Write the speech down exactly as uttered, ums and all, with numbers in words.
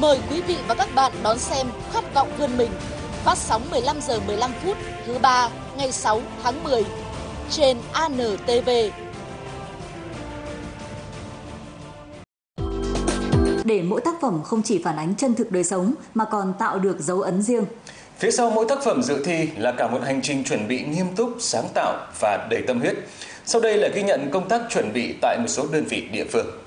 Mời quý vị và các bạn đón xem Khát vọng vươn mình, phát sóng mười lăm giờ mười lăm phút thứ ba ngày sáu tháng mười trên a en tê vê. Để mỗi tác phẩm không chỉ phản ánh chân thực đời sống mà còn tạo được dấu ấn riêng. Phía sau mỗi tác phẩm dự thi là cả một hành trình chuẩn bị nghiêm túc, sáng tạo và đầy tâm huyết. Sau đây là ghi nhận công tác chuẩn bị tại một số đơn vị địa phương.